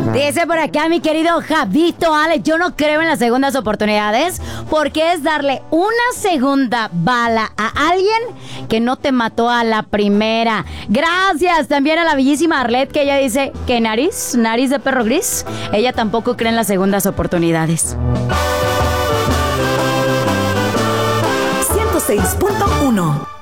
Dice por acá mi querido Javito, Alex, yo no creo en las segundas oportunidades porque es darle una segunda bala a alguien que no te mató a la primera. Gracias también a la bellísima Arlet, que ella dice que nariz de perro gris. Ella tampoco cree en las segundas oportunidades. 106.1